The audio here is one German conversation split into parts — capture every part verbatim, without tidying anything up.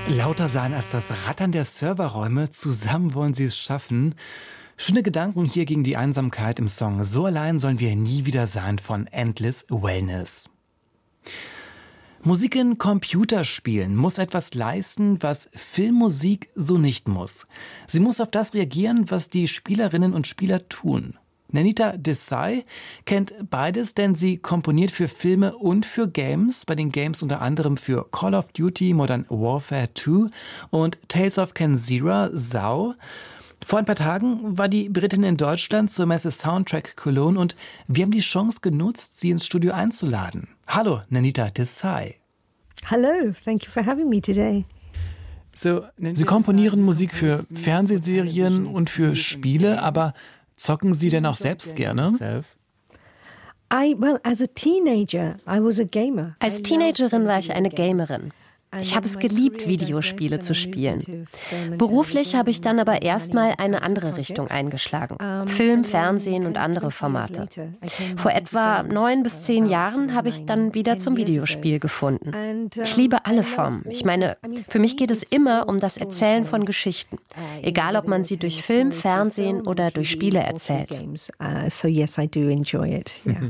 Lauter sein als das Rattern der Serverräume, zusammen wollen sie es schaffen. Schöne Gedanken hier gegen die Einsamkeit im Song So allein sollen wir nie wieder sein von Endless Wellness. Musik in Computerspielen muss etwas leisten, was Filmmusik so nicht muss. Sie muss auf das reagieren, was die Spielerinnen und Spieler tun. Nandita Desai kennt beides, denn sie komponiert für Filme und für Games, bei den Games unter anderem für Call of Duty, Modern Warfare zwei und Tales of Kenzera, Sau. Vor ein paar Tagen war die Britin in Deutschland zur Messe Soundtrack Cologne und wir haben die Chance genutzt, sie ins Studio einzuladen. Hallo, Nandita Desai. Hello, thank you for having me today. So, Sie komponieren Musik für Fernsehserien und für Spiele, aber zocken Sie denn auch selbst gerne? I, well, as a teenager, I was a gamer. Als Teenagerin war ich eine Gamerin. Ich habe es geliebt, Videospiele zu spielen. Beruflich habe ich dann aber erstmal eine andere Richtung eingeschlagen. Film, Fernsehen und andere Formate. Vor etwa neun bis zehn Jahren habe ich dann wieder zum Videospiel gefunden. Ich liebe alle Formen. Ich meine, für mich geht es immer um das Erzählen von Geschichten. Egal, ob man sie durch Film, Fernsehen oder durch Spiele erzählt. So yes, I do enjoy it. Yeah.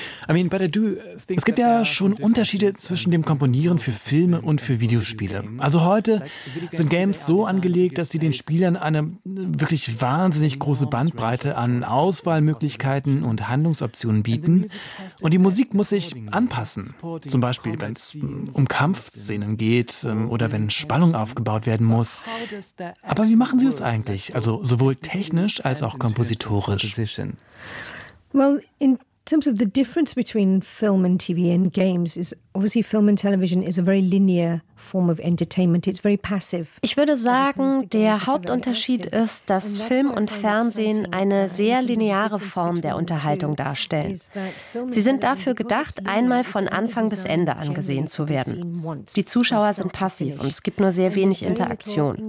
Es gibt ja schon Unterschiede zwischen dem Komponieren für Filme und für Videospiele. Also heute sind Games so angelegt, dass sie den Spielern eine wirklich wahnsinnig große Bandbreite an Auswahlmöglichkeiten und Handlungsoptionen bieten. Und die Musik muss sich anpassen. Zum Beispiel, wenn es um Kampfszenen geht oder wenn Spannung aufgebaut werden muss. Aber wie machen sie das eigentlich? Also sowohl technisch als auch kompositorisch. Well, in In terms of the difference between film and T V and games is obviously film and television is a very linear form of entertainment. It's very passive. Ich würde sagen, der Hauptunterschied ist, dass Film und Fernsehen eine sehr lineare Form der Unterhaltung darstellen. Sie sind dafür gedacht, einmal von Anfang bis Ende angesehen zu werden. Die Zuschauer sind passiv und es gibt nur sehr wenig Interaktion.